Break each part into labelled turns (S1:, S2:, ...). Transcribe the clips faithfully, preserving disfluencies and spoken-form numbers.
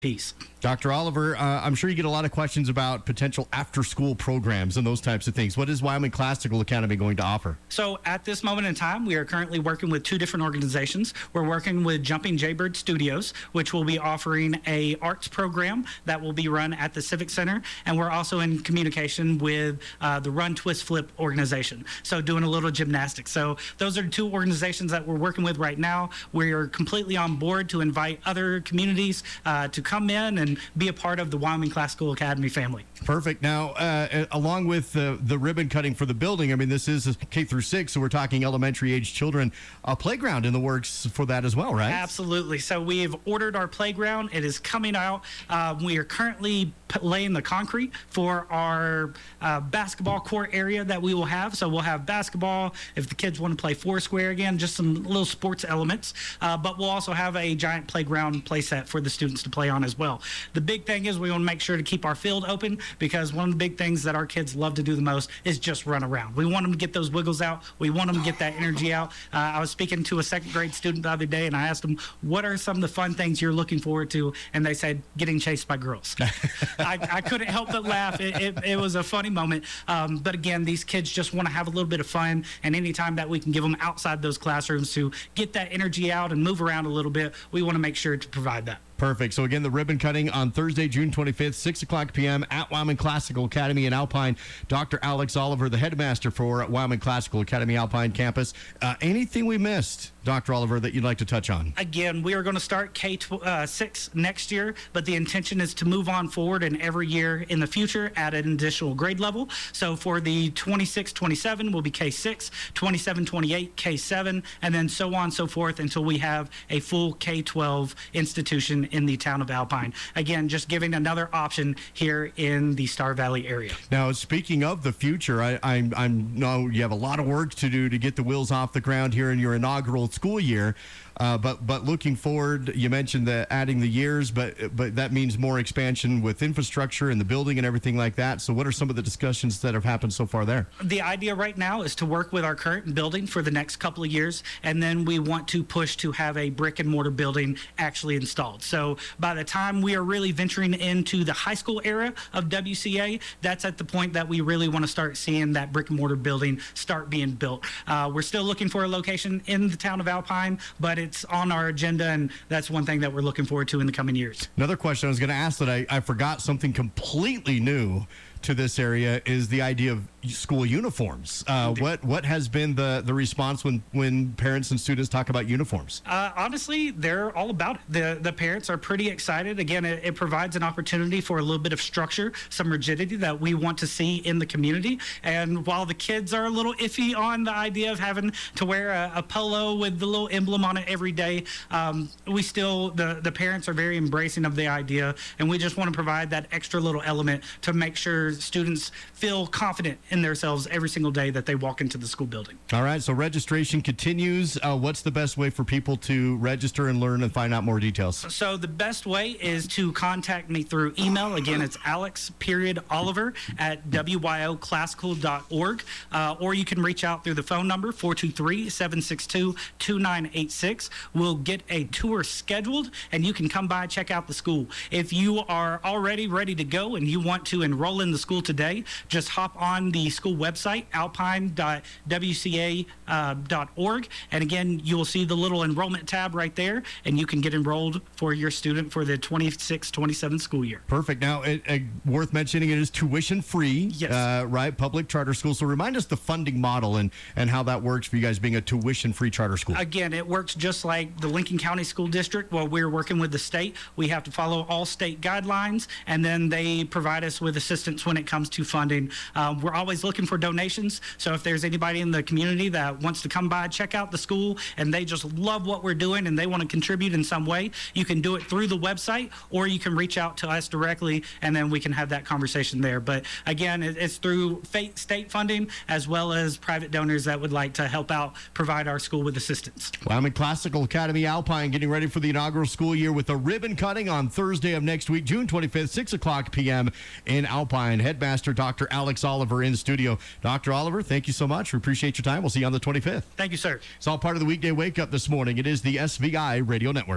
S1: Peace.
S2: Doctor Oliver, uh, I'm sure you get a lot of questions about potential after-school programs and those types of things. What is Wyoming Classical Academy going to offer?
S1: So at this moment in time, we are currently working with two different organizations. We're working with Jumping Jaybird Studios, which will be offering a arts program that will be run at the Civic Center, and we're also in communication with uh, the Run Twist Flip organization, so doing a little gymnastics. So those are two organizations that we're working with right now. We are completely on board to invite other communities uh, to come in and be a part of the Wyoming Classical Academy family.
S2: Perfect. Now, uh, along with uh, the ribbon cutting for the building, I mean, this is K through six, so we're talking elementary age children. A playground in the works for that as well, right?
S1: Absolutely. So we have ordered our playground. It is coming out. Uh, we are currently laying the concrete for our uh, basketball court area that we will have. So we'll have basketball, if the kids want to play foursquare again, just some little sports elements. Uh, but we'll also have a giant playground play set for the students to play on as well. The big thing is we want to make sure to keep our field open, because one of the big things that our kids love to do the most is just run around. We want them to get those wiggles out. We want them to get that energy out. Uh, I was speaking to a second grade student the other day, and I asked them, what are some of the fun things you're looking forward to? And they said, getting chased by girls. I, I couldn't help but laugh. It, it, it was a funny moment. Um, but again, these kids just want to have a little bit of fun, and anytime that we can give them outside those classrooms to get that energy out and move around a little bit, we want to make sure to provide that.
S2: Perfect. So again, the ribbon cutting on Thursday, June twenty-fifth, six o'clock p.m. at Wyoming Classical Academy in Alpine. Doctor Alex Oliver, the headmaster for Wyoming Classical Academy Alpine campus. Uh, anything we missed, Doctor Oliver, that you'd like to touch on?
S1: Again, we are going to start K six next year, but the intention is to move on forward and every year in the future at an additional grade level. So for the twenty-six twenty-seven will be K six, twenty-seven twenty-eight K seven, and then so on and so forth until we have a full K twelve institution in the town of Alpine. Again, just giving another option here in the Star Valley area.
S2: Now, speaking of the future, I, I, I know you have a lot of work to do to get the wheels off the ground here in your inaugural school year. Uh, but but looking forward, you mentioned the adding the years, but but that means more expansion with infrastructure and the building and everything like that. So what are some of the discussions that have happened so far there?
S1: The idea right now is to work with our current building for the next couple of years, and then we want to push to have a brick and mortar building actually installed. So by the time we are really venturing into the high school era of W C A, that's at the point that we really want to start seeing that brick and mortar building start being built. Uh, we're still looking for a location in the town of Alpine, but it's on our agenda, and that's one thing that we're looking forward to in the coming years.
S2: Another question I was going to ask that I, I forgot, something completely new to this area, is the idea of school uniforms. Uh, what what has been the, the response when, when parents and students talk about uniforms?
S1: Uh, honestly, they're all about it. The, the parents are pretty excited. Again, it, it provides an opportunity for a little bit of structure, some rigidity that we want to see in the community. And while the kids are a little iffy on the idea of having to wear a, a polo with the little emblem on it every day, um, we still, the, the parents are very embracing of the idea, and we just want to provide that extra little element to make sure students feel confident in themselves every single day that they walk into the school building.
S2: All right, so registration continues. Uh, what's the best way for people to register and learn and find out more details?
S1: So the best way is to contact me through email. Again, it's Alex period Oliver at W Y O classical dot org, uh, or you can reach out through the phone number four two three, seven six two, two nine eight six. We'll get a tour scheduled, and you can come by, check out the school. If you are already ready to go and you want to enroll in the school today, just hop on the school website, alpine dot w c a dot org, and again, you will see the little enrollment tab right there, and you can get enrolled for your student for the twenty-six twenty-seven school year.
S2: Perfect. Now, it, it, worth mentioning, it is tuition free,
S1: yes.
S2: uh, right? Public charter school. So remind us the funding model and, and how that works for you guys being a tuition free charter school.
S1: Again, it works just like the Lincoln County School District. While we're working with the state, we have to follow all state guidelines, and then they provide us with assistance when it comes to funding. Um, we're always looking for donations, so if there's anybody in the community that wants to come by, check out the school, and they just love what we're doing and they want to contribute in some way, you can do it through the website, or you can reach out to us directly, and then we can have that conversation there. But again, it's through state funding as well as private donors that would like to help out, provide our school with assistance.
S2: Wyoming Classical Academy Alpine getting ready for the inaugural school year with a ribbon cutting on Thursday of next week, June twenty-fifth, six o'clock p.m. in Alpine. Headmaster Doctor Alex Oliver in studio. Doctor Oliver, thank you so much. We appreciate your time. We'll see you on the twenty-fifth.
S1: Thank you, sir.
S2: It's all part of the weekday wake up this morning. It is the S V I Radio Network.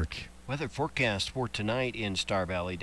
S3: Weather forecast for tonight in Star Valley.